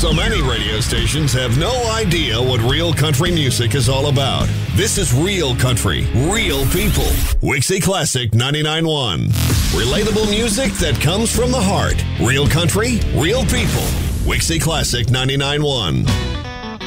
So many radio stations have no idea what real country music is all about. This is real country, real people. Wixie Classic 99.1. Relatable music that comes from the heart. Real country, real people. Wixie Classic 99.1.